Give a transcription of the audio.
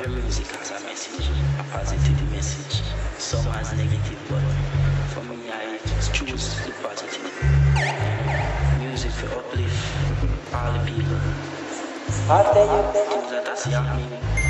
Every music has a message, a positive message. Some has negative, but for me, I choose the positive. Music for uplift all the people. Things that I see happening.